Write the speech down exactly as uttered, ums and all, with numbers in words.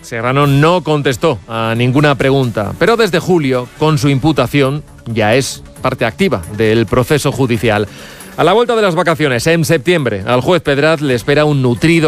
Serrano no contestó a ninguna pregunta, pero desde julio, con su imputación, ya es parte activa del proceso judicial. A la vuelta de las vacaciones, en septiembre, al juez Pedraz le espera un nutrido